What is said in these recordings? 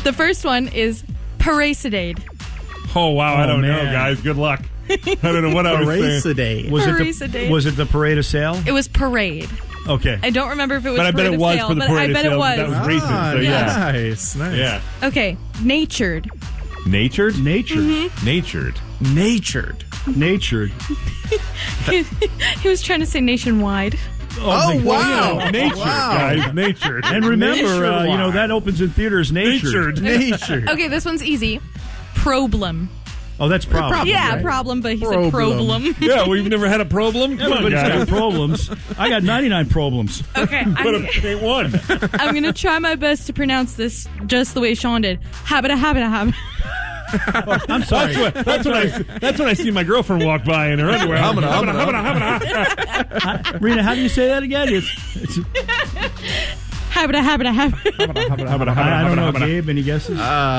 The first one is Paracetamol. Oh, wow. I don't know, man. guys. Good luck. I don't know what I was saying. Paracetamol. Was it the parade of sale? It was parade. Okay. I don't remember if it was But I bet parade it of was sale, for the but parade I of bet sale. it was. That was recent, so yeah. Nice. Yeah. Okay, Natured. Natured? Natured. Natured. Natured. Natured. He was trying to say nationwide. Oh, wow. Natured, Wow. guys. Natured. And remember, Nationwide. that opens in theaters. Natured. Natured. Okay, this one's easy. Problem. Oh, that's problem. Problem. Yeah, right? problem, but he Problem. said problem. Yeah, we've never had a problem. Come on, Everybody's got guys. problems. I got 99 problems. Okay, But it ain't one. I'm going to try my best to pronounce this just the way Sean did. Habita. I'm sorry. That's when I see my girlfriend walk by in her underwear. Habita. Rena, how do you say that again? It's Habita. I don't know, Gabe. Any guesses?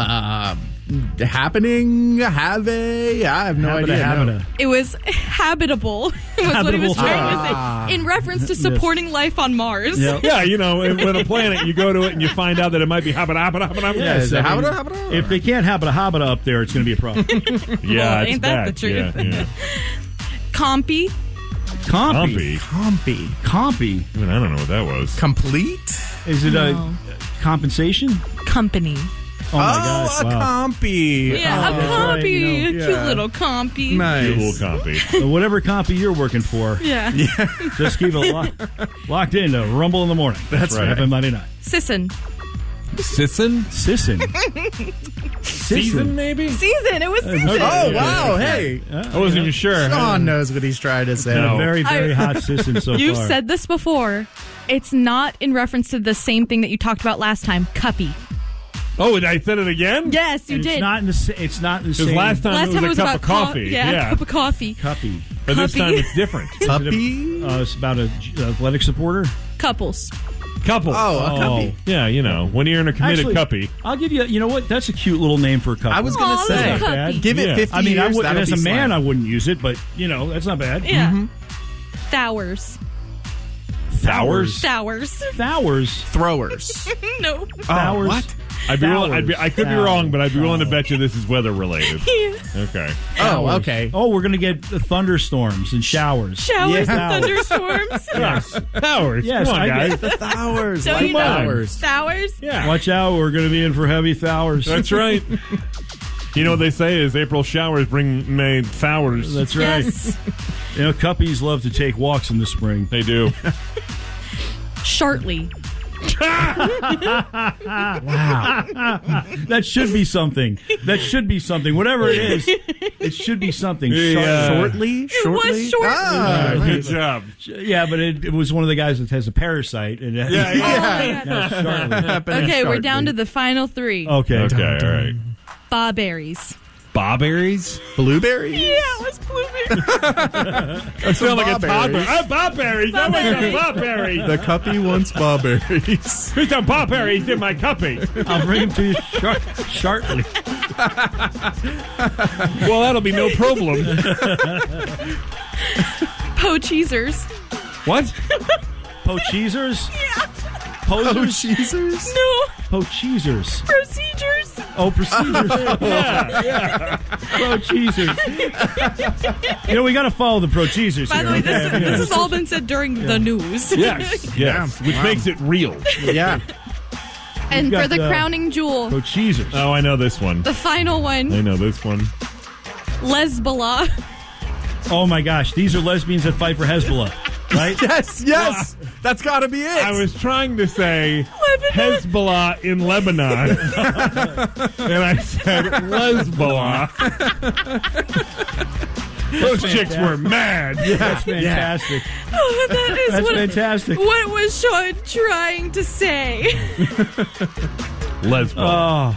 Happening. I have no idea. Habita. It was habitable. Was what he was trying to say. In reference to supporting life on Mars. Yep. Yeah, with a planet, you go to it and you find out that it might be Yes, I mean, Habita. if they can't habita up there, it's going to be a problem. Yeah, Well, it's ain't that bad. the truth? Yeah. Compy. Compy. Compy. Even I don't know what that was. Complete. Is it No. a compensation? Company. Oh, my gosh. a Wow. compy. Yeah, a that's right, compy. you know. A cute Yeah. little compy. Nice. Cute little compy. Whatever compy you're working for, Yeah. just keep it locked in to Rumble in the Morning. That's right. FM 99. Sisson. Sisson? Sisson. Season, maybe? Season. It was season. Oh, wow. Hey. I wasn't even sure. Sean knows what he's trying to say. No. Very, very hot Sisson so You've far. said this before. It's not in reference to the same thing that you talked about last time. Cuppy. Oh, and I said it again? Yes, you And did. It's not in the Because same. last time Last it time was a cup of coffee. Yeah, a cup of coffee. Cuppy. But this Cuppy. time it's different. Puppy. It's about a athletic supporter. Couples. Couple. Oh, a cuppy. Yeah, when you're in a committed Actually, cuppy. I'll give you. You know what? That's a cute little name for a couple. I was going Aw, to say, little cuppy. give it Yeah. 50 I mean, years. I would, that'll as be a man, slang. I wouldn't use it, but that's not bad. Yeah. Thowers. Thowers? Thowers. Thowers. Throwers. No. Thowers. what? I could be wrong, but I'd be willing to bet you this is weather related. Yeah. Okay. Oh, okay. Oh, we're gonna get the thunderstorms and showers. Showers Yeah. and thunderstorms. Yes. Thowers. Yes, Come on, I guys. get The Thowers. Don't Like you know? Thowers. Thowers. Yeah. Watch out, we're gonna be in for heavy thowers. That's right. You know what they say is April showers bring May thowers. That's right. Yes. Cuppies love to take walks in the spring. They do. Shortly. That should be something. Whatever it is, it should be something. Yeah. Shortly? It was shortly. Ah, Good nice. job. Yeah, but it was one of the guys that has a parasite. And Oh, my God. Shortly. Okay, we're down to the final three. Okay. Okay, all right. Bawberries. Bawberries? Blueberry? Yeah, it was blueberry. That sounds like a toddler. Bawberries. Bawberries. I want some bawberries. The cuppy wants bawberries. Put some bawberries in my cuppy. I'll bring him to you shortly. Well, that'll be no problem. Po-cheesers. What? Po-cheesers? Yeah. Posers? Cheesers? No. Po-cheesers. Procedures. Oh, procedures. Yeah. Pro-cheesers. We got to follow the pro-cheesers By here. the way, okay? this has all been said during the news. Yes. Yes. Which makes it real. Yeah. And You've for got the the- crowning jewel, Pro-cheesers. Oh, I know this one. the final one, I know this one. Lesbala. Oh, my gosh. These are lesbians that fight for Hezbollah, right? Yes. That's got to be it. I was trying to say Lebanon. Hezbollah in Lebanon. And I said Lesbala. Those chicks were mad. That's fantastic. Oh, that is That's what, fantastic. what was Sean trying to say? Lesbala.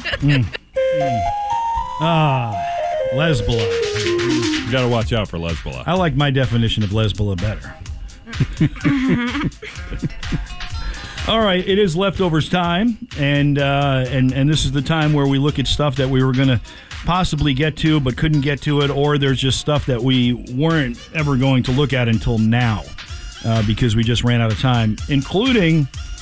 Oh. Lesbala. You got to watch out for Lesbala. I like my definition of Lesbala better. All right, it is leftovers time, and this is the time where we look at stuff that we were going to possibly get to but couldn't get to it, or there's just stuff that we weren't ever going to look at until now because we just ran out of time, including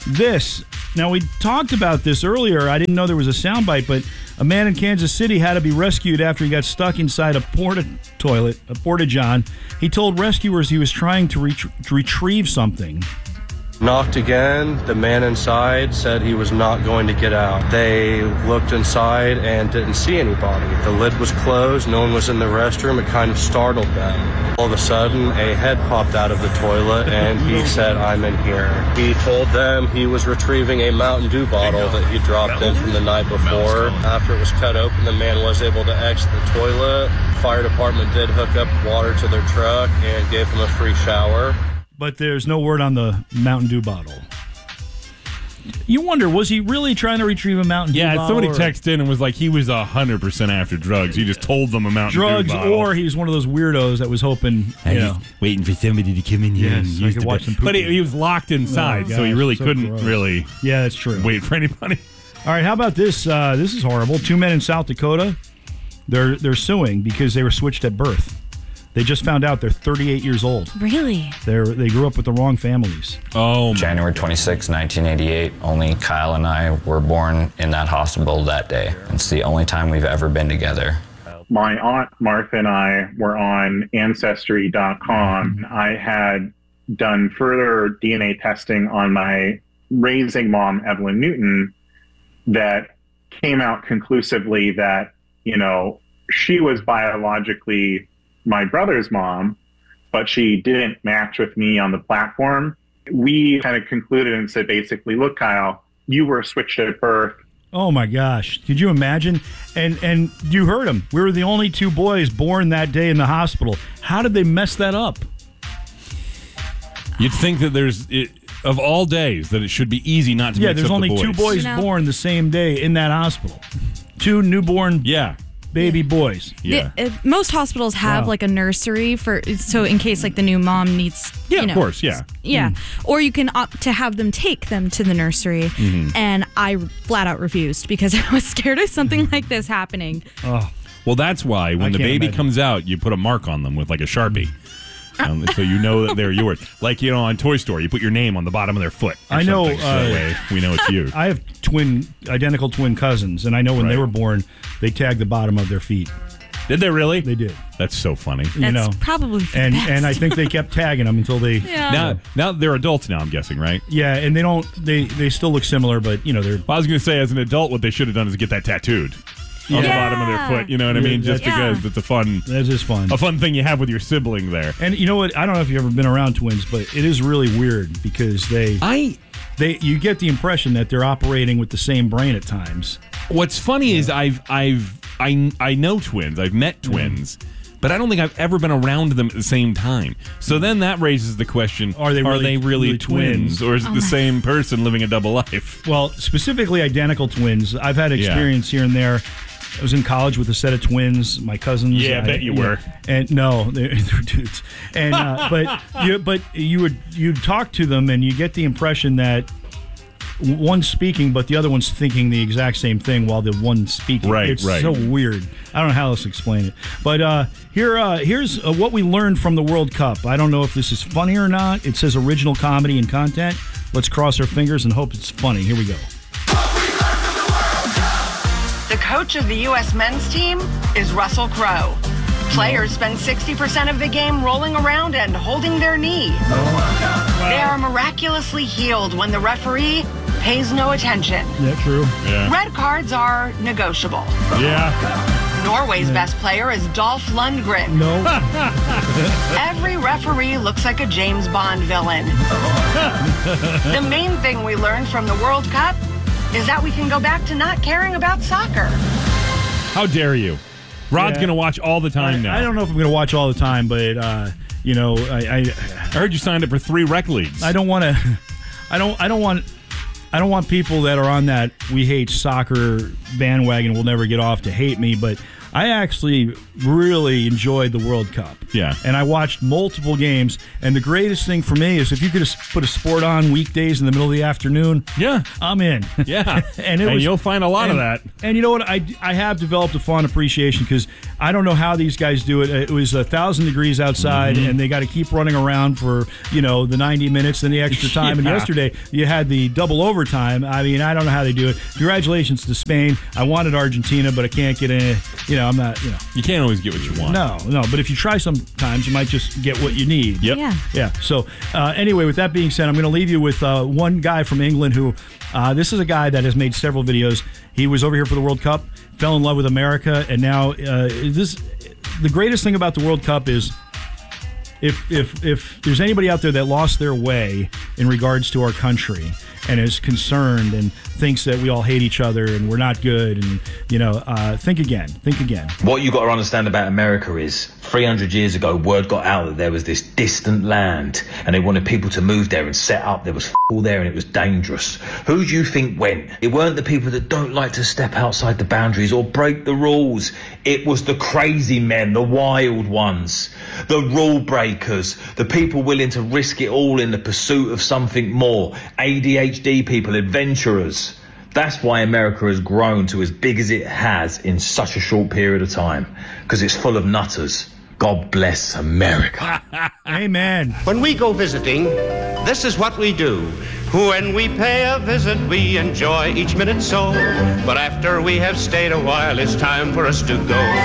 this. Now, we talked about this earlier. I didn't know there was a soundbite, but a man in Kansas City had to be rescued after he got stuck inside a porta-john. He told rescuers he was trying to retrieve something. Knocked again. The man inside said he was not going to get out. They looked inside and didn't see anybody. The lid was closed. No one was in the restroom. It kind of startled them. All of a sudden, a head popped out of the toilet, and he said, "I'm in here." He told them he was retrieving a Mountain Dew bottle that he dropped in from the night before. After it was cut open, the man was able to exit the toilet. Fire department did hook up water to their truck and gave him a free shower. But there's no word on the Mountain Dew bottle. You wonder, was he really trying to retrieve a Mountain Dew bottle? Yeah, somebody texted in and was like, he was 100% after drugs. He just told them a Mountain Dew bottle. Drugs, or he was one of those weirdos that was hoping, waiting for somebody to come in here and so I could watch them poop. But he was locked inside, so he really couldn't really Yeah, that's true. wait for anybody. All right, how about this? This is horrible. 2 men in South Dakota, they're suing because they were switched at birth. They just found out they're 38 years old. Really? They grew up with the wrong families. Oh, January 26, 1988, only Kyle and I were born in that hospital that day. It's the only time we've ever been together. My aunt Martha and I were on Ancestry.com. I had done further DNA testing on my raising mom, Evelyn Newton, that came out conclusively that, she was biologically my brother's mom, but she didn't match with me on the platform. We kind of concluded and said, basically, look, Kyle, you were switched at birth. Oh my gosh. Could you imagine? And you heard him. We were the only 2 boys born that day in the hospital. How did they mess that up? You'd think that of all days, that it should be easy not to mix up the boys. Yeah, there's only 2 boys born the same day in that hospital. 2 newborn baby boys. Yeah. Most hospitals have like a nursery so in case like the new mom needs. Of course. Yeah. Yeah. Or you can opt to have them take them to the nursery. And I flat out refused because I was scared of something like this happening. Oh. Well, that's why when the baby comes out, you put a mark on them with like a Sharpie. So you know that they're yours. Like, on Toy Story, you put your name on the bottom of their foot. I know. So that way we know it's you. I have identical twin cousins, and I know when they were born, they tagged the bottom of their feet. Did they really? They did. That's so funny. That's probably for the best. And I think they kept tagging them until they. Now they're adults now, I'm guessing, right? Yeah, and they still look similar, but they're. Well, I was going to say, as an adult, what they should have done is get that tattooed. On the bottom of their foot, you know what I mean? Just because it's That is fun. A fun thing you have with your sibling there. And you know what? I don't know if you've ever been around twins, but it is really weird because you get the impression that they're operating with the same brain at times. What's funny is I know twins. I've met twins. But I don't think I've ever been around them at the same time. So then that raises the question, are they really twins? Or is it the same person living a double life? Well, specifically identical twins. I've had experience here and there. I was in college with a set of twins, my cousins. Yeah, I bet you were. And no, they're dudes. And but you'd talk to them and you get the impression that one's speaking, but the other one's thinking the exact same thing while the one's speaking. It's so weird. I don't know how else to explain it. But here's what we learned from the World Cup. I don't know if this is funny or not. It says original comedy and content. Let's cross our fingers and hope it's funny. Here we go. The coach of the U.S. men's team is Russell Crowe. Players spend 60% of the game rolling around and holding their knee. They are miraculously healed when the referee pays no attention. Yeah, true. Yeah. Red cards are negotiable. Yeah. Norway's best player is Dolph Lundgren. No. Every referee looks like a James Bond villain. The main thing we learned from the World Cup is that we can go back to not caring about soccer. How dare you? Rod's going to watch all the time now. I don't know if I'm going to watch all the time, but I heard you signed up for 3 rec leagues. I don't want to. I don't want people that are on that we hate soccer bandwagon will never get off to hate me, but I actually really enjoyed the World Cup. Yeah. And I watched multiple games. And the greatest thing for me is if you could just put a sport on weekdays in the middle of the afternoon, yeah, I'm in. Yeah. and you'll find a lot of that. And you know what? I have developed a fond appreciation because I don't know how these guys do it. It was 1,000 degrees outside, and they got to keep running around for, the 90 minutes and the extra time. And yesterday, you had the double overtime. I mean, I don't know how they do it. Congratulations to Spain. I wanted Argentina, but I can't get in. I'm not, You can't always get what you want. No. But if you try sometimes, you might just get what you need. Yep. Yeah. So, anyway, with that being said, I'm going to leave you with one guy from England who, this is a guy that has made several videos. He was over here for the World Cup, fell in love with America, and now the greatest thing about the World Cup is if there's anybody out there that lost their way in regards to our country and is concerned and thinks that we all hate each other and we're not good, and think again. What you got to understand about America is 300 years ago, word got out that there was this distant land and they wanted people to move there and set up. There was all there and it was dangerous. Who do you think went? It weren't the people that don't like to step outside the boundaries or break the rules. It was the crazy men, the wild ones, the rule breakers, the people willing to risk it all in the pursuit of something more. ADHD people, adventurers. That's why America has grown to as big as it has in such a short period of time, because it's full of nutters. God bless America. Amen. When we go visiting, this is what we do. When we pay a visit, we enjoy each minute so. But after we have stayed a while, it's time for us to go.